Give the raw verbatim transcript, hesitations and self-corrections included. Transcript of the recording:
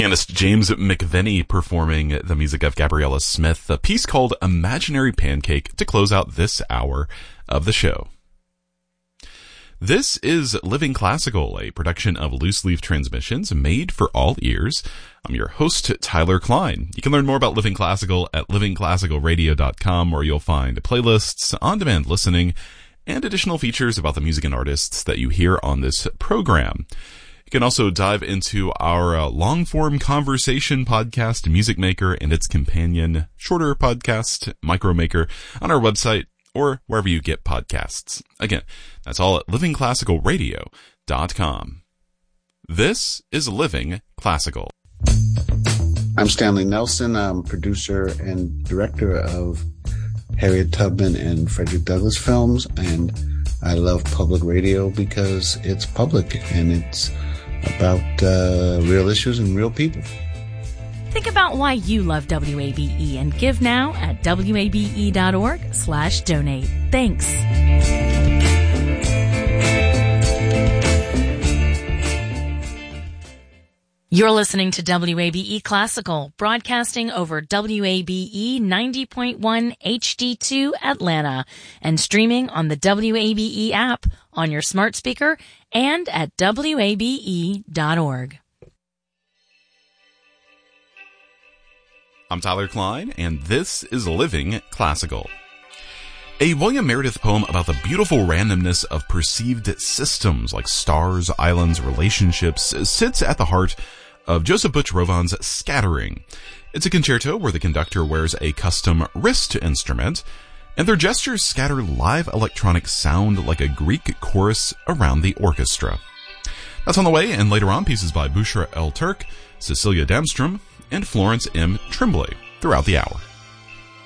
Pianist James McVinney performing the music of Gabriella Smith, a piece called Imaginary Pancake, to close out this hour of the show. This is Living Classical, a production of Loose Leaf Transmissions made for all ears. I'm your host, Tyler Klein. You can learn more about Living Classical at living classical radio dot com, where you'll find playlists, on-demand listening, and additional features about the music and artists that you hear on this program. You can also dive into our uh, long-form conversation podcast, Music Maker, and its companion, shorter podcast, Micro Maker, on our website, or wherever you get podcasts. Again, that's all at living classical radio dot com. This is Living Classical. I'm Stanley Nelson. I'm producer and director of Harriet Tubman and Frederick Douglass films, and I love public radio because it's public and it's about uh, real issues and real people. Think about why you love W A B E and give now at W A B E dot org slash donate. Thanks. You're listening to W A B E Classical, broadcasting over W A B E ninety point one H D two Atlanta and streaming on the W A B E app on your smart speaker and at W A B E dot org. I'm Tyler Klein, and this is Living Classical. A William Meredith poem about the beautiful randomness of perceived systems like stars, islands, relationships sits at the heart of Joseph Butch Rovon's Scattering. It's a concerto where the conductor wears a custom wrist instrument, and their gestures scatter live electronic sound like a Greek chorus around the orchestra. That's on the way, and later on, pieces by Bushra El Turk, Cecilia Damstrom, and Florence M. Tremblay throughout the hour.